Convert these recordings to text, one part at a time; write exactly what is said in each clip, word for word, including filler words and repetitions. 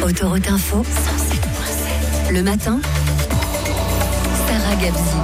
Autoroute Info, cent sept virgule sept. Le matin, Sarah Gabzi.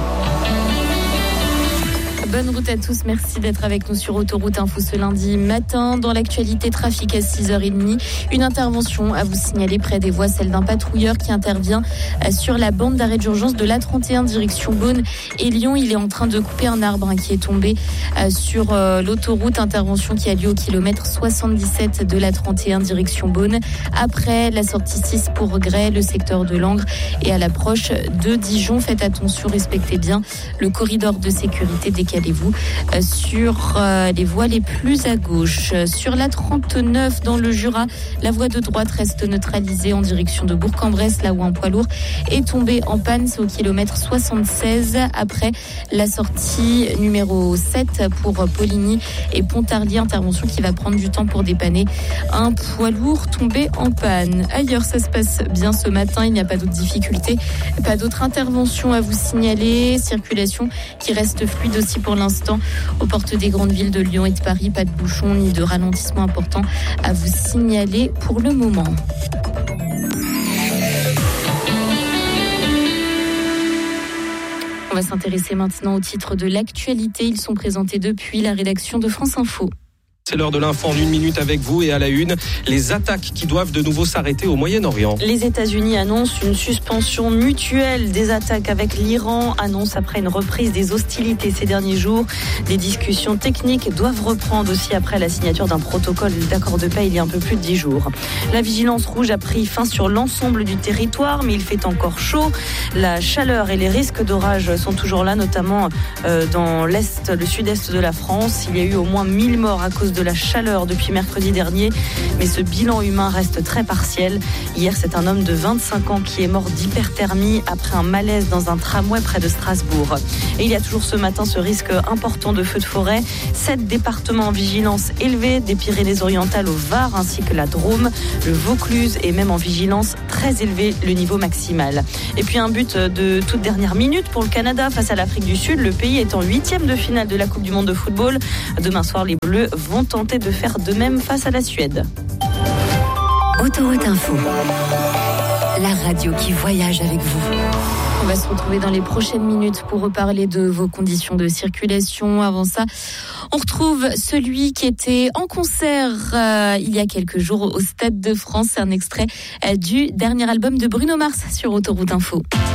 Bonne route à tous, merci d'être avec nous sur Autoroute Info ce lundi matin. Dans l'actualité trafic à six heures trente, une intervention à vous signaler près des voies, celle d'un patrouilleur qui intervient sur la bande d'arrêt d'urgence de l'A trente et un direction Beaune et Lyon. Il est en train de couper un arbre qui est tombé sur l'autoroute, intervention qui a lieu au kilomètre soixante-dix-sept de l'A trente et un direction Beaune. Après la sortie six pour Gray, le secteur de Langres et à l'approche de Dijon. Faites attention, respectez bien le corridor de sécurité, décalez vous sur les voies les plus à gauche. Sur la trente-neuf dans le Jura, la voie de droite reste neutralisée en direction de Bourg-en-Bresse, là où un poids lourd est tombé en panne. C'est au kilomètre soixante-seize après la sortie numéro sept pour Poligny et Pontarlier. Intervention qui va prendre du temps pour dépanner un poids lourd tombé en panne. Ailleurs, ça se passe bien ce matin. Il n'y a pas d'autres difficultés, pas d'autres interventions à vous signaler. Circulation qui reste fluide aussi pour l'instant aux portes des grandes villes de Lyon et de Paris. Pas de bouchons ni de ralentissement important à vous signaler pour le moment. On va s'intéresser maintenant aux titres de l'actualité. Ils sont présentés depuis la rédaction de France Info. C'est l'heure de l'info en une minute avec vous et à la une, les attaques qui doivent de nouveau s'arrêter au Moyen-Orient. Les États-Unis annoncent une suspension mutuelle des attaques avec l'Iran, annonce après une reprise des hostilités ces derniers jours. Des discussions techniques doivent reprendre aussi après la signature d'un protocole d'accord de paix il y a un peu plus de dix jours. La vigilance rouge a pris fin sur l'ensemble du territoire, mais il fait encore chaud. La chaleur et les risques d'orage sont toujours là, notamment dans l'est, le sud-est de la France. Il y a eu au moins mille morts à cause de la chaleur depuis mercredi dernier, mais ce bilan humain reste très partiel. Hier, c'est un homme de vingt-cinq ans qui est mort d'hyperthermie après un malaise dans un tramway près de Strasbourg. Et il y a toujours ce matin ce risque important de feux de forêt. Sept départements en vigilance élevée, des Pyrénées-Orientales au Var ainsi que la Drôme, le Vaucluse est même en vigilance très élevée, le niveau maximal. Et puis un but de toute dernière minute pour le Canada face à l'Afrique du Sud. Le pays est en huitième de finale de la Coupe du Monde de football. Demain soir, les Bleus vont tenter de faire de même face à la Suède. Autoroute Info, la radio qui voyage avec vous. On va se retrouver dans les prochaines minutes pour reparler de vos conditions de circulation. Avant ça, on retrouve celui qui était en concert euh, il y a quelques jours au Stade de France. C'est un extrait euh, du dernier album de Bruno Mars sur Autoroute Info.